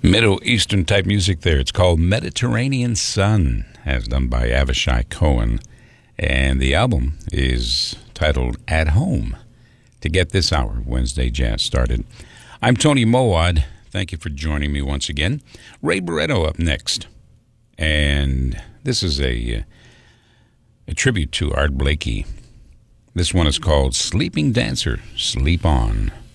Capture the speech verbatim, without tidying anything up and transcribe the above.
Middle Eastern type music there. It's called Mediterranean Sun, as done by Avishai Cohen. And the album is titled At Home. To get this hour of Wednesday Jazz started, I'm Tony Mowad. Thank you for joining me once again. Ray Barretto up next. And this is a, a tribute to Art Blakey. This one is called Sleeping Dancer, Sleep On.